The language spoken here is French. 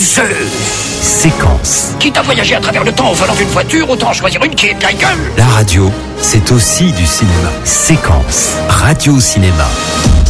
Séquence. Quitte à voyager à travers le temps au volant d'une voiture, autant choisir une qui est de la gueule. La radio, c'est aussi du cinéma. Séquence. Radio Cinéma.